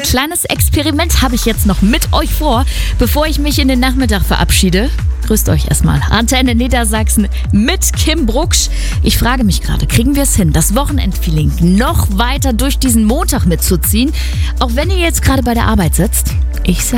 kleines Experiment habe ich jetzt noch mit euch vor, bevor ich mich in den Nachmittag verabschiede. Grüßt euch erstmal. Antenne Niedersachsen mit Kim Brucksch. Ich frage mich gerade, kriegen wir es hin, das Wochenendfeeling noch weiter durch diesen Montag mitzuziehen? Auch wenn ihr jetzt gerade bei der Arbeit sitzt? Ich